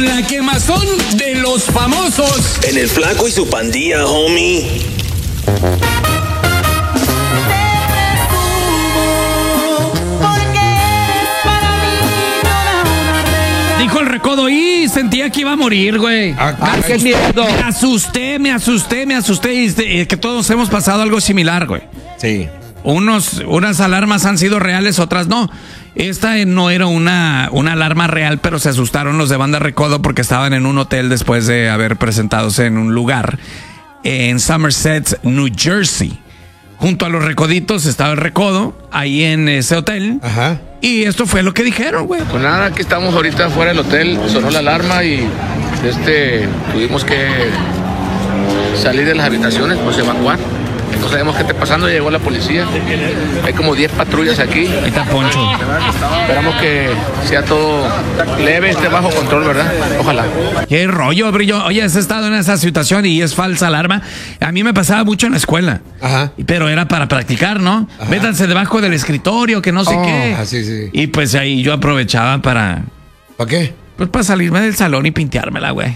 con la quemazón de los famosos. En el Flaco y su pandilla, homie. Dijo el Recodo y sentía que iba a morir, güey. ¡Qué miedo! Me asusté. Y que todos hemos pasado algo similar, güey. Sí. Unas alarmas han sido reales, otras no. Esta no era una alarma real, pero se asustaron los de Banda Recodo porque estaban en un hotel después de haber presentadose en un lugar en Somerset, New Jersey. Junto a los Recoditos estaba el Recodo, ahí en ese hotel. Ajá. Y esto fue lo que dijeron, güey. Pues nada, aquí estamos ahorita fuera del hotel, sonó la alarma y tuvimos que salir de las habitaciones, pues evacuar. No sabemos qué está pasando, ya llegó la policía. Hay como 10 patrullas aquí. Ahí está Poncho. Esperamos que sea todo leve, esté bajo control, ¿verdad? Ojalá. Qué rollo, Brillo. Oye, has estado en esa situación y es falsa alarma. A mí me pasaba mucho en la escuela. Ajá. Pero era para practicar, ¿no? Ajá. Métanse debajo del escritorio, que no sé qué. Sí. Y pues ahí yo aprovechaba para... ¿Para qué? Pues para salirme del salón y pinteármela, güey.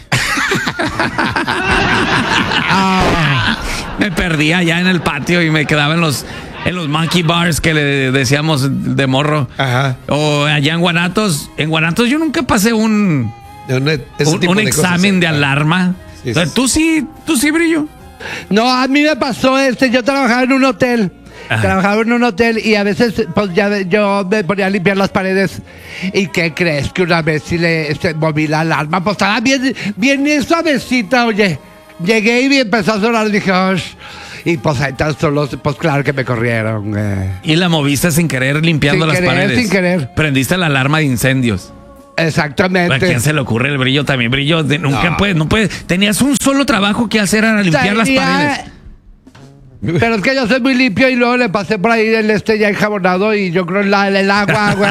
Me perdía allá en el patio y me quedaba en los monkey bars que le decíamos de morro. Ajá. O allá en Guanatos. En Guanatos yo nunca pasé un examen de alarma. Sí, O sea, ¿Tú sí, Brillo? No, a mí me pasó yo trabajaba en un hotel. Ajá. Trabajaba en un hotel y a veces pues yo me ponía a limpiar las paredes. ¿Y qué crees? Que una vez sí moví la alarma, pues estaba bien suavecita, oye. Llegué y empezó a sonar y dije, "Osh". Y pues ahí tan solo, pues claro que me corrieron. Y la moviste sin querer limpiando Sin las querer, paredes. sin querer. Prendiste la alarma de incendios. Exactamente. ¿A quién se le ocurre el Brillo también? Brillo, nunca puede, no puede. Tenías un solo trabajo que hacer, era limpiar las paredes. Pero es que yo soy muy limpio y luego le pasé por ahí ya enjabonado y yo creo el agua, güey.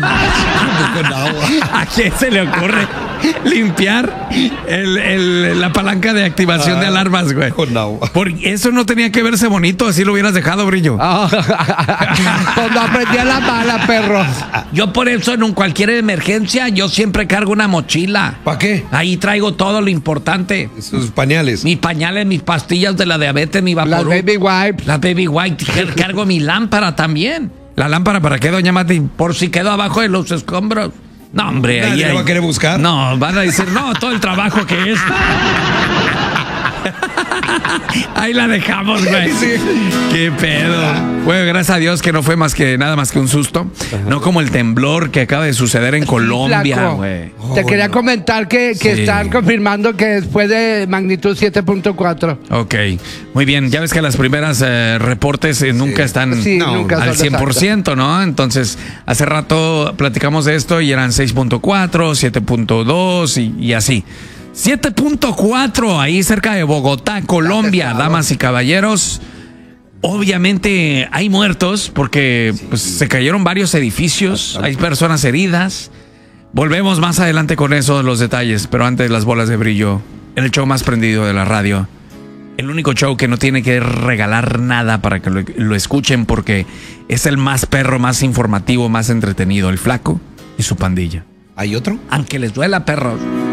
¿A quién se le ocurre limpiar la palanca de activación de alarmas, güey? Con agua. Porque eso no tenía que verse bonito, así lo hubieras dejado, Brillo. Cuando aprendí a la mala, perro. Yo por eso en cualquier emergencia yo siempre cargo una mochila. ¿Para qué? Ahí traigo todo lo importante. Sus pañales. Mis pañales, mis pastillas de la diabetes, mi Las Vaporub. baby wipes. La baby white. Cargo mi lámpara también. ¿La lámpara para qué, doña Mati? Por si quedó abajo de los escombros. No, hombre. Nadie ahí lo va a querer buscar. No, van a decir, no, todo el trabajo que es. Ahí la dejamos, güey. Sí. Qué pedo. Bueno, gracias a Dios que no fue nada más que un susto. No como el temblor que acaba de suceder en Colombia, flaco. güey. Te quería comentar que Sí. están confirmando que fue de magnitud 7.4. Ok, muy bien. Ya ves que las primeras reportes nunca están Sí, nunca al son 100%, ¿no? Entonces, hace rato platicamos de esto y eran 6.4, 7.2 y así. 7.4 ahí cerca de Bogotá, Colombia, damas y caballeros. Obviamente hay muertos porque pues, se cayeron varios edificios, hay personas heridas. Volvemos más adelante con eso, los detalles, pero antes las bolas de brillo. En el show más prendido de la radio. El único show que no tiene que regalar nada para que lo escuchen porque es el más perro, más informativo, más entretenido. El Flaco y su pandilla. ¿Hay otro? Aunque les duela, perros.